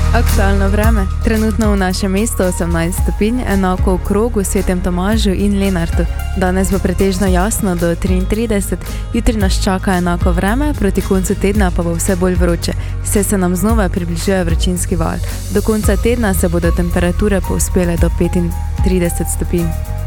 Aktualno vreme. Trenutno v našem mestu 18 stopinj, enako v Krogu, Svetem Tomažu in Lenartu. Danes bo pretežno jasno do 33, jutri nas čaka enako vreme, proti koncu tedna pa bo vse bolj vroče, saj se nam znova približuje vročinski val. Do konca tedna se bodo temperature povzpele do 35 stopinj.